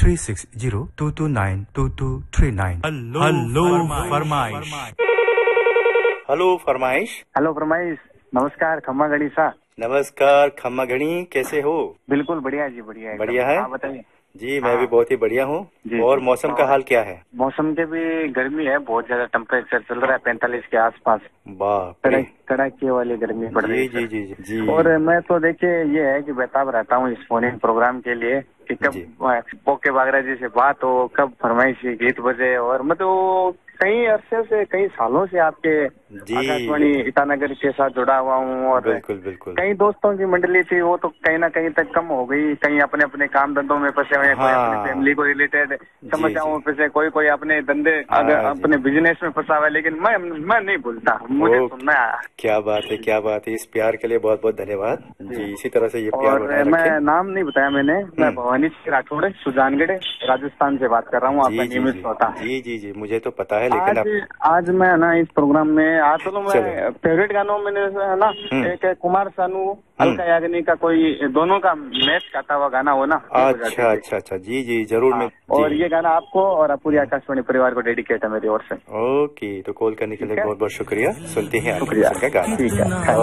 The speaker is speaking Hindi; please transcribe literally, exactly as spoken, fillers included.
Three six zero to to nine to to three nine. Hello फरमाइश। हेलो फरमाइश। हेलो फरमाइश। नमस्कार खम्मा गणी सा। नमस्कार खम्मा गणी, कैसे हो? बिल्कुल बढ़िया जी, बढ़िया है। बढ़िया है। आप बताइए। जी मैं भी बहुत ही बढ़िया हूँ। और मौसम का हाल क्या है? मौसम के भी गर्मी है, बहुत ज्यादा टेम्परेचर चल रहा है पैंतालीस के आसपास। बाप रे, कड़ाके वाली गर्मी पड़ रही है। जी जी जी जी। और मैं तो देखिए ये है कि बेताब रहता हूँ इस फोन इन प्रोग्राम के लिए कि कब पोके बागरा जी से बात हो, कब फरमाइशी गीत बजे। और मैं तो कई अरसे से, कई सालों से आपके आकाशवाणी ईटानगर के साथ जुड़ा हुआ हूँ। और बिल्कुल बिल्कुल। कई दोस्तों की मंडली थी, वो तो कहीं ना कहीं तक कम हो गई, कहीं अपने अपने काम धंधों में फंसे हुए हैं। हाँ, कोई अपनी फैमिली को रिलेटेड समस्याओं में फंसे, कोई कोई अपने धंधे अपने बिजनेस में फंसा हुआ है। लेकिन मैं मैं नहीं भूलता, मुझे सुनना है। क्या बात है, क्या बात है। इस प्यार के लिए बहुत बहुत धन्यवाद जी। इसी तरह से ये प्यार बनाए रखें। मैं नाम नहीं बताया मैंने, मैं भवानी राठौड़ सुजानगढ़ राजस्थान से बात कर रहा हूँ। आपका नियमित श्रोता। जी जी जी, मुझे तो पता है। लेकिन आज आज मैं ना इस प्रोग्राम में आज चलो मैं फेवरेट गानों में ना एक कुमार सानू अलका याग्निक का कोई दोनों का मैच गाता हुआ गाना हो ना। अच्छा अच्छा अच्छा, जी जी जरूर। मैं और ये गाना आपको और पूरी आकाशवाणी परिवार को डेडिकेट है मेरी ओर से। ओके, तो कॉल करने के लिए बहुत बहुत शुक्रिया। सुनते हैं शुक्रिया। गाना। ठीक है।